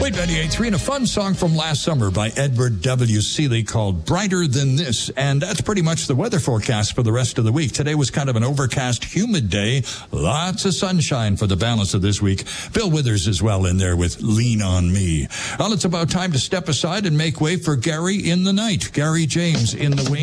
Wait, 98.3, and a fun song from last summer by Edward W. Seeley called Brighter Than This. And that's pretty much the weather forecast for the rest of the week. Today was kind of an overcast, humid day. Lots of sunshine for the balance of this week. Bill Withers is well in there with Lean on Me. Well, it's about time to step aside and make way for Gary in the Night. Gary James in the wing.